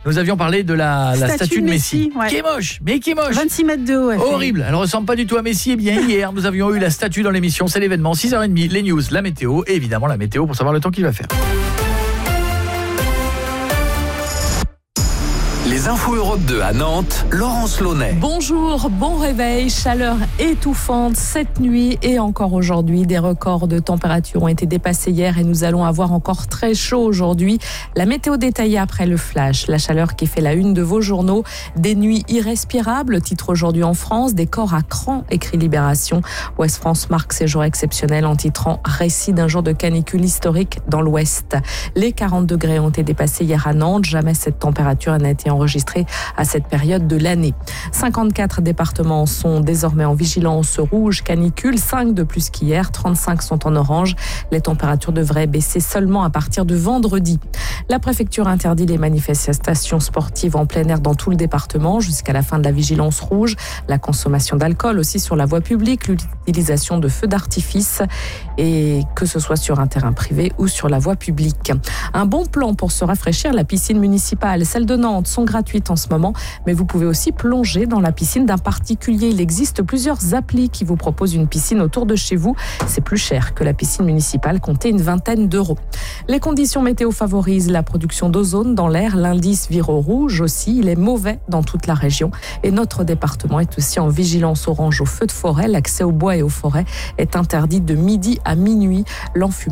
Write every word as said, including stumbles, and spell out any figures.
nous avions parlé de la, la Statue statue de de Messi, Messi, ouais. qui est moche, mais qui est moche. vingt-six mètres de haut. elle fait. Horrible, elle ressemble pas du tout à Messi. Eh bien, hier, nous avions eu la statue dans l'émission, c'est l'événement, six heures trente, les news, la météo, et évidemment la météo pour savoir le temps qu'il va faire. Les infos Europe deux à Nantes, Laurence Launay. Bonjour, bon réveil, chaleur étouffante cette nuit et encore aujourd'hui. Des records de température ont été dépassés hier et nous allons avoir encore très chaud aujourd'hui. La météo détaillée après le flash, la chaleur qui fait la une de vos journaux. Des nuits irrespirables, titre aujourd'hui en France, des corps à cran, écrit Libération. Ouest France marque ses jours exceptionnels en titrant récit d'un jour de canicule historique dans l'Ouest. Les quarante degrés ont été dépassés hier à Nantes. Jamais cette température n'a été enregistrée à cette période de l'année. cinquante-quatre départements sont désormais en vigilance rouge canicule, cinq de plus qu'hier, trente-cinq sont en orange. Les températures devraient baisser seulement à partir de vendredi. La préfecture interdit les manifestations sportives en plein air dans tout le département jusqu'à la fin de la vigilance rouge. La consommation d'alcool aussi sur la voie publique, l'utilisation de feux d'artifice et que ce soit sur un terrain privé ou sur la voie publique. Un bon plan pour se rafraîchir, la piscine municipale, celle de Nantes, sont gratuites en ce moment, mais vous pouvez aussi plonger dans la piscine d'un particulier. Il existe plusieurs applis qui vous proposent une piscine autour de chez vous. C'est plus cher que la piscine municipale, comptez une vingtaine d'euros. Les conditions météo favorisent la production d'ozone dans l'air. L'indice Viro rouge aussi, il est mauvais dans toute la région. Et notre département est aussi en vigilance orange aux feux de forêt. L'accès aux bois et aux forêts est interdit de midi à minuit. L'enfumage